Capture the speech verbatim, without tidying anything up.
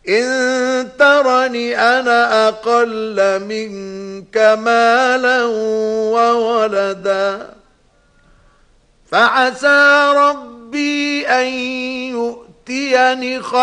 إن ترني أنا أقل منك مالا وولدا فعسى ربي أن يؤتيني